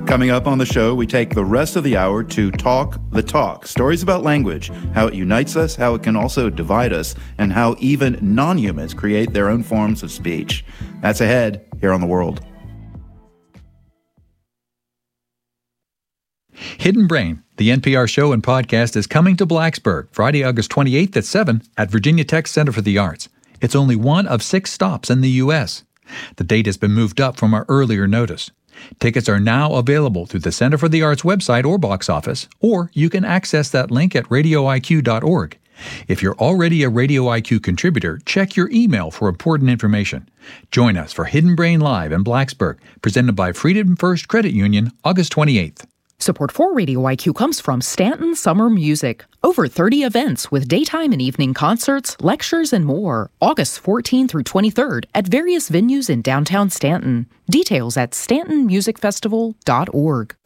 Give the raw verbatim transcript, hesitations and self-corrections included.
Coming up on the show, we take the rest of the hour to talk the talk. Stories about language, how it unites us, how it can also divide us, and how even non-humans create their own forms of speech. That's ahead here on The World. Hidden Brain, the N P R show and podcast, is coming to Blacksburg Friday, August twenty-eighth at seven at Virginia Tech Center for the Arts. It's only one of six stops in the U S The date has been moved up from our earlier notice. Tickets are now available through the Center for the Arts website or box office, or you can access that link at radio I Q dot org. If you're already a Radio I Q contributor, check your email for important information. Join us for Hidden Brain Live in Blacksburg, presented by Freedom First Credit Union, August twenty-eighth. Support for Radio I Q comes from Stanton Summer Music. Over thirty events with daytime and evening concerts, lectures, and more. August fourteenth through twenty-third at various venues in downtown Stanton. Details at stanton music festival dot org.